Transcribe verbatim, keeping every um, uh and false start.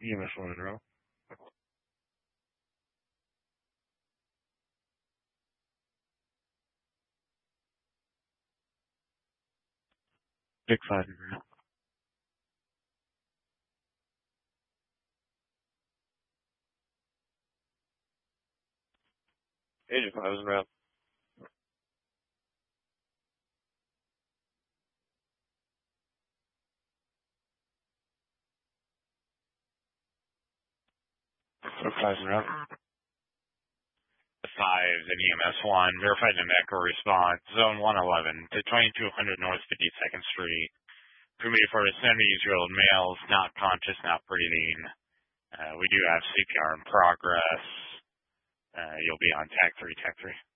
E M S one in row. Big five in row. Agent five in row. Big five in row. Fives and E M S one, verified an echo response, zone one eleven to twenty-two hundred North fifty-second Street. Crewmate for a seventy-year-old males, not conscious, not breathing. Uh, we do have C P R in progress. Uh, you'll be on TAC three, TAC three.